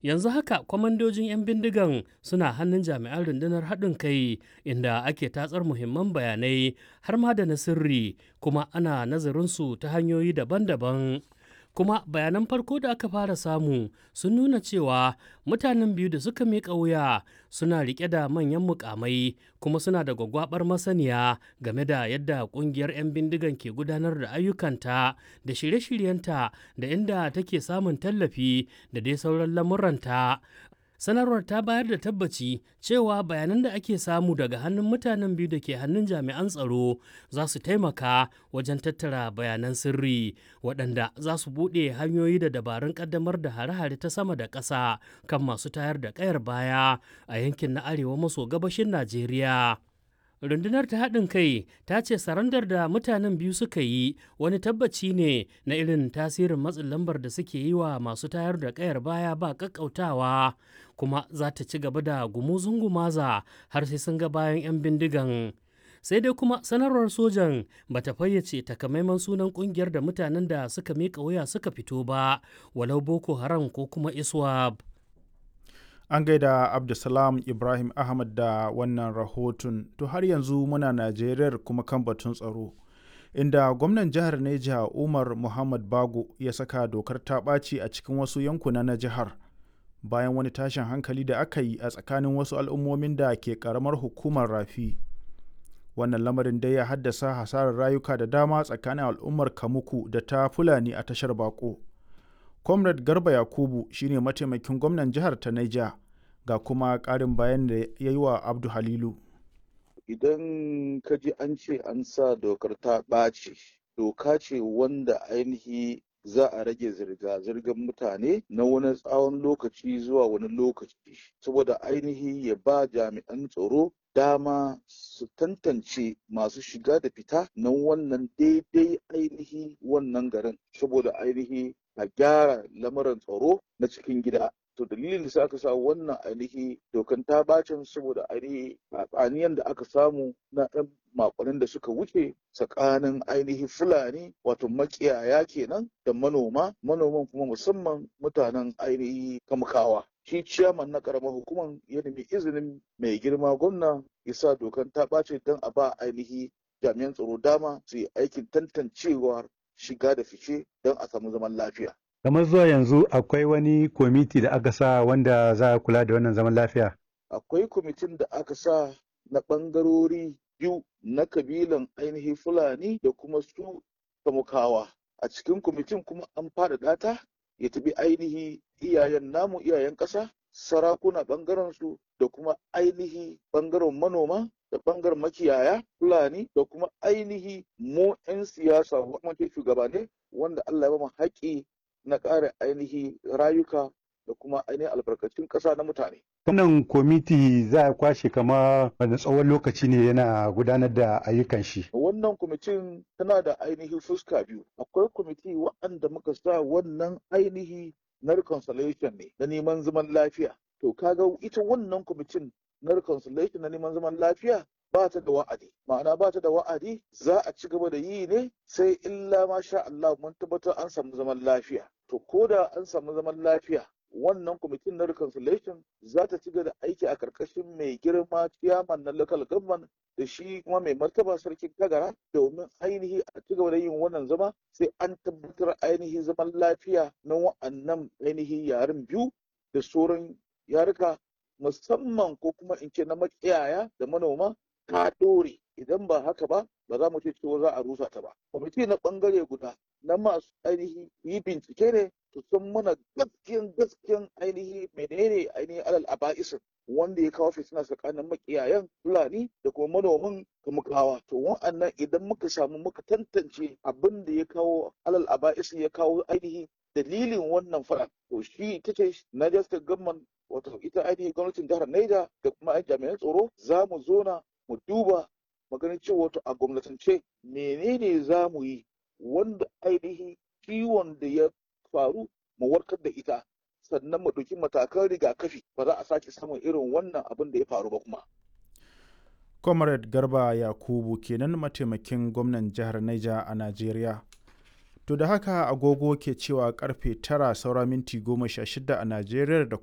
Yanzu haka kwamandojin 'yan bindigan suna hannun jami'an rundunar haɗin kai inda ake tatsar muhimman bayanai har ma da na sirri kuma ana nazarinsu ta hanyoyi daban-daban. Kuma bayanan farko da aka fara samu sun nuna cewa mutanen biyu da suka miƙa wuya suna riƙe da manyan mukamai kuma suna da gwaggwabar masaniya game da yadda ƙungiyar 'yan bindigan ke gudanar da ayyukanta da shirye-shiryenta da inda take samun tallafi da dai sauran lamuranta. Sanarwar ta bayar da tabbaci cewa bayanan da ake samu daga hannun mutanen biyu da ke hannun jami'an tsaro za su taimaka wajen tattara bayanan sirri waɗanda za su buɗe hanyoyi da dabarun ƙaddamar da hare-hare ta sama da ƙasa kan masu tayar da ƙayar baya a yankin na arewa maso gabashin Najeriya. Rundunar ta haɗin kai ta ce sarandar da mutanen biyu suka yi wani tabbaci ne na irin tasirin matsin lambar da suke yi wa masu tayar da ƙayar baya ba ƙaƙƙautawa kuma za ta ci gaba da gumuzun gumaza har sai sun ga bayan 'yan bindigan. Sai dai kuma sanarwar sojan ba ta fayyace takamaiman sunan ƙungiyar da mutanen da suka miƙa wuya suka fito ba, walau Boko Haram ko kuma ISWAP. An gaida Abdulsalam Ibrahim Ahmad da wannan rahoton. To har yanzu muna Najeriyar kuma kan batun tsaro. Inda gwamnan jihar Neja Umar Muhammad Bago ya saka dokar ta ɓaci a cikin wasu yankuna na jihar bayan wani tashin hankali da aka yi a tsakanin wasu al'ummomin da ke ƙaramar hukumar Rafi. Wannan lamarin dai ya haddasa hasarar rayuka da dama tsakanin al'ummar Kamuku da ta Fulani a tashar Bako. Comrade Garba Yakubu shine mataimakin gwamnan jihar ta Niger ga kuma ƙarin bayan da ya yi wa Abdu Halilu. Idan ka ji an ce an sa dokar ta ɓaci, doka ce wanda ainihi za a rage zirga-zirgar mutane na wani tsawon lokaci zuwa wani lokaci, saboda ainihi ya ba jami'an tsaro dama su tantance masu shiga da fita na wannan daidai ainihi wannan garin, saboda ainihi a gyara lamarin tsaro na cikin gida. To dalilin da aka sa wannan ainihi dokan ta bacin saboda ainihi tsaniyan da aka samu na ɗan makonnin da suka wuce tsakanin ainihi Fulani wato makiyaya kenan da manoman kuma musamman mutanen ainihi Kamkawa. Shi ciyaman na karamar hukumar ya nemi izinin mai girma gwamna ya sa dokan ta ɓace don a ba ainihi jami'an tsaro dama su yi aikin tantancewar shiga da fice don a samu zaman lafiya. Kamar zuwa yanzu akwai wani kwamiti da aka sa wanda za a kula da wannan zaman lafiya? Akwai kwamitin da aka sa na ɓangarori biyu na kabilan ainihi Fulani da kuma su Kamukawa. A cikin kwamitin kuma an faɗaɗa ta ya tafi ainihi iyayen ƙasa, sarakuna ɓangaren su da kuma ainihi ɓangaren manoma da ɓangaren makiyaya Fulani da kuma ainihi mu 'yan siyasa wanda shugabanni wanda Allah ya ba mu haƙƙi na ƙara ainihi rayuka da kuma ainihin albarkacin ƙasa na mutane. Wannan kwamiti za a kwashe kama wani tsawon lokaci ne yana gudanar da ayyukan shi. Wannan kwamitin tana da ainihi fuska biyu. Akwai kwamiti waɗanda muka sa wannan ainihi na reconciliation ne na neman zaman lafiya. To kaga ita wannan kwamitin na reconciliation na neman zaman lafiya ba ta da wa'adi, ma'ana ba ta da wa'adi za a ci gaba da yi ne sai illa ma sha Allah mun tabbatar an samu zaman lafiya. To ko da an samu zaman lafiya wannan kwamitin na reconciliation za ta ci gaba da aiki a karkashin mai girma ciyaman na local government da shi kuma mai martaba sarkin Kagara domin ainihi a ci gaba da yin wannan zama sai an tabbatar ainihi zaman lafiya na wa'annan ainihi yaren biyu da sauran yaruka musamman ko kuma in ce na makiyaya da manoma ta ɗore. Idan ba haka ba za mu ce cewa za a rusa ta ba. Kwamiti na ɓangare guda na masu ainihi yi bincike ne su san mana gaskiyan ainihi menene ainihin alal aba'isin wanda ya kawo fitina tsakanin makiyayan Fulani da kuma manoman Kamukawa. To wa'annan idan muka samu muka tantance abin da ya kawo alal aba'isin ya kawo ainihi dalilin wannan faɗa to shi ita ce Niger State Government wato ita ainihin gwamnatin jihar Niger da kuma jami'an tsaro za mu zona mu duba maganin cewa a gwamnatance menene za mu yi wanda ainihi ciwon da ya faru mu warkar da ita sannan mu ɗauki matakan rigakafi ba za a sake samun irin wannan abin da ya faru ba kuma. Comrade Garba Yakubu kenan mataimakin gwamnan jihar Niger a Najeriya. To da haka agogo ke cewa karfe 9 saura minti 16 a Najeriya da